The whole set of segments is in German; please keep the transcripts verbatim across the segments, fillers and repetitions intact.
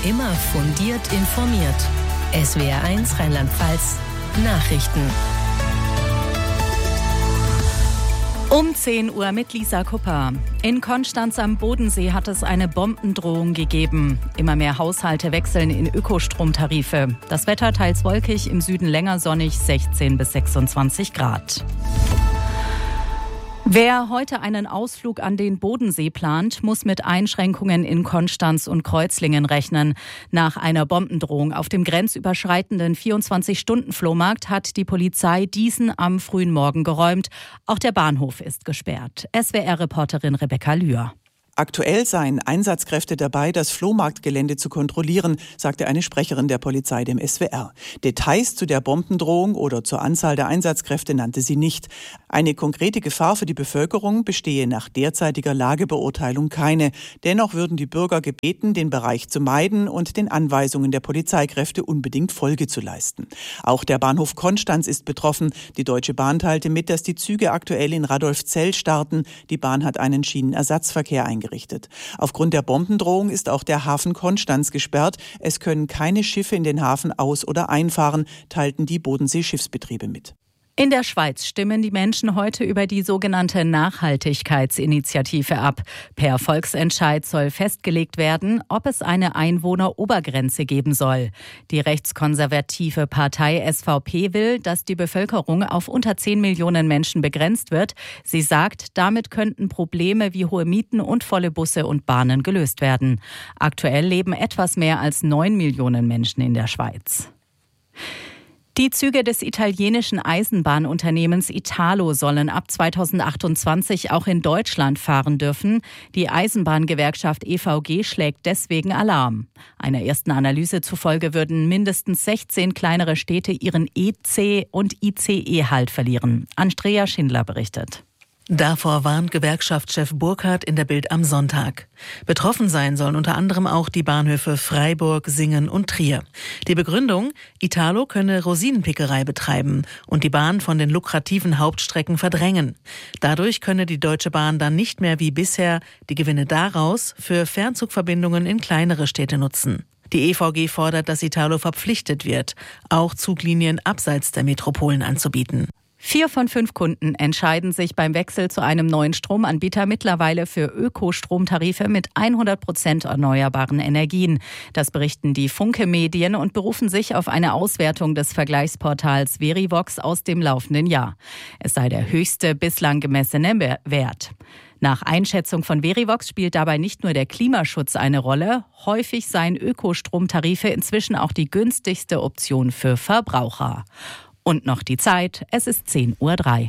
immer fundiert informiert. S W R eins Rheinland-Pfalz Nachrichten. Um zehn Uhr mit Lisa Kupper. In Konstanz am Bodensee hat es eine Bombendrohung gegeben. Immer mehr Haushalte wechseln in Ökostromtarife. Das Wetter teils wolkig, im Süden länger sonnig, sechzehn bis sechsundzwanzig Grad. Wer heute einen Ausflug an den Bodensee plant, muss mit Einschränkungen in Konstanz und Kreuzlingen rechnen. Nach einer Bombendrohung auf dem grenzüberschreitenden vierundzwanzig-Stunden-Flohmarkt hat die Polizei diesen am frühen Morgen geräumt. Auch der Bahnhof ist gesperrt. S W R-Reporterin Rebecca Lühr. Aktuell seien Einsatzkräfte dabei, das Flohmarktgelände zu kontrollieren, sagte eine Sprecherin der Polizei dem S W R. Details zu der Bombendrohung oder zur Anzahl der Einsatzkräfte nannte sie nicht. Eine konkrete Gefahr für die Bevölkerung bestehe nach derzeitiger Lagebeurteilung keine. Dennoch würden die Bürger gebeten, den Bereich zu meiden und den Anweisungen der Polizeikräfte unbedingt Folge zu leisten. Auch der Bahnhof Konstanz ist betroffen. Die Deutsche Bahn teilte mit, dass die Züge aktuell in Radolfzell starten. Die Bahn hat einen Schienenersatzverkehr eingerichtet. Gerichtet. Aufgrund der Bombendrohung ist auch der Hafen Konstanz gesperrt. Es können keine Schiffe in den Hafen aus- oder einfahren, teilten die Bodensee-Schiffsbetriebe mit. In der Schweiz stimmen die Menschen heute über die sogenannte Nachhaltigkeitsinitiative ab. Per Volksentscheid soll festgelegt werden, ob es eine Einwohnerobergrenze geben soll. Die rechtskonservative Partei S V P will, dass die Bevölkerung auf unter zehn Millionen Menschen begrenzt wird. Sie sagt, damit könnten Probleme wie hohe Mieten und volle Busse und Bahnen gelöst werden. Aktuell leben etwas mehr als neun Millionen Menschen in der Schweiz. Die Züge des italienischen Eisenbahnunternehmens Italo sollen ab zweitausendachtundzwanzig auch in Deutschland fahren dürfen. Die Eisenbahngewerkschaft E V G schlägt deswegen Alarm. Einer ersten Analyse zufolge würden mindestens sechzehn kleinere Städte ihren E C- und I C E-Halt verlieren. Andrea Schindler berichtet. Davor warnt Gewerkschaftschef Burkhardt in der Bild am Sonntag. Betroffen sein sollen unter anderem auch die Bahnhöfe Freiburg, Singen und Trier. Die Begründung: Italo könne Rosinenpickerei betreiben und die Bahn von den lukrativen Hauptstrecken verdrängen. Dadurch könne die Deutsche Bahn dann nicht mehr wie bisher die Gewinne daraus für Fernzugverbindungen in kleinere Städte nutzen. Die E V G fordert, dass Italo verpflichtet wird, auch Zuglinien abseits der Metropolen anzubieten. Vier von fünf Kunden entscheiden sich beim Wechsel zu einem neuen Stromanbieter mittlerweile für Ökostromtarife mit hundert Prozent erneuerbaren Energien. Das berichten die Funke-Medien und berufen sich auf eine Auswertung des Vergleichsportals Verivox aus dem laufenden Jahr. Es sei der höchste bislang gemessene Wert. Nach Einschätzung von Verivox spielt dabei nicht nur der Klimaschutz eine Rolle. Häufig seien Ökostromtarife inzwischen auch die günstigste Option für Verbraucher. Und noch die Zeit, es ist zehn Uhr drei.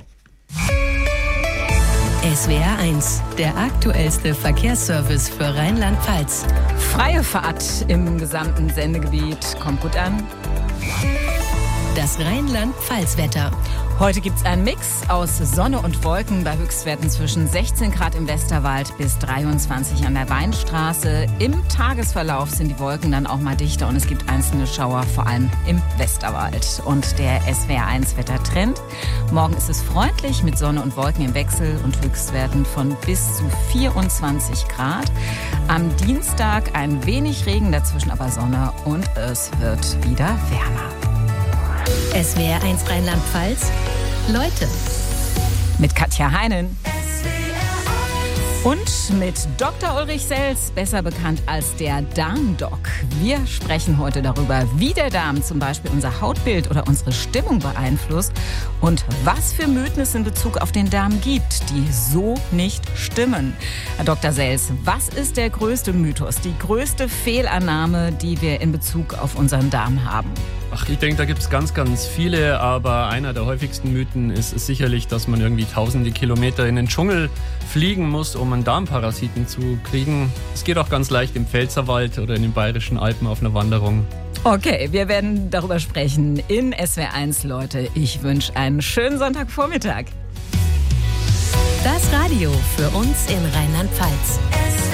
S W R eins, der aktuellste Verkehrsservice für Rheinland-Pfalz. Freie Fahrt im gesamten Sendegebiet. Kommt gut an. Das Rheinland-Pfalz-Wetter. Heute gibt es einen Mix aus Sonne und Wolken bei Höchstwerten zwischen sechzehn Grad im Westerwald bis dreiundzwanzig an der Weinstraße. Im Tagesverlauf sind die Wolken dann auch mal dichter und es gibt einzelne Schauer, vor allem im Westerwald. Und der S W R eins Wettertrend. Morgen ist es freundlich mit Sonne und Wolken im Wechsel und Höchstwerten von bis zu vierundzwanzig Grad. Am Dienstag ein wenig Regen, dazwischen aber Sonne und es wird wieder wärmer. S W R eins Rheinland-Pfalz, Leute. Mit Katja Heinen. Und mit Doktor Ulrich Sels, besser bekannt als der Darmdoc. Wir sprechen heute darüber, wie der Darm zum Beispiel unser Hautbild oder unsere Stimmung beeinflusst und was für Mythen es in Bezug auf den Darm gibt, die so nicht stimmen. Herr Doktor Sels, was ist der größte Mythos, die größte Fehlannahme, die wir in Bezug auf unseren Darm haben? Ach, ich denke, da gibt es ganz, ganz viele, aber einer der häufigsten Mythen ist, ist sicherlich, dass man irgendwie tausende Kilometer in den Dschungel fliegen muss, um einen Darmparasiten zu kriegen. Es geht auch ganz leicht im Pfälzerwald oder in den Bayerischen Alpen auf einer Wanderung. Okay, wir werden darüber sprechen in S W R eins, Leute. Ich wünsche einen schönen Sonntagvormittag. Das Radio für uns in Rheinland-Pfalz.